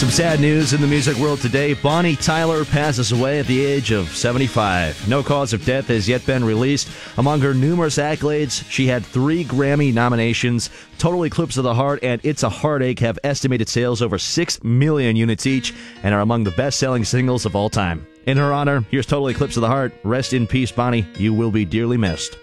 Some sad news in the music world today. Bonnie Tyler passes away at the age of 75. No cause of death has yet been released. Among her numerous accolades, she had 3 Grammy nominations. Total Eclipse of the Heart and It's a Heartache have estimated sales over 6 million units each and are among the best-selling singles of all time. In her honor, here's Total Eclipse of the Heart. Rest in peace, Bonnie. You will be dearly missed.